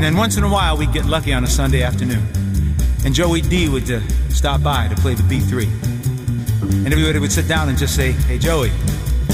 then once in a while, we'd get lucky on a Sunday afternoon. And Joey D would stop by to play the B3. And everybody would sit down and just say, "Hey, Joey,